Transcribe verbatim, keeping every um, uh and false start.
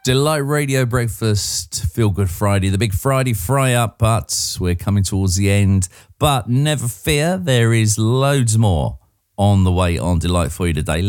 Delight Radio Breakfast, Feel Good Friday, the big Friday fry up, but we're coming towards the end. But never fear, there is loads more on the way on Delight for you today.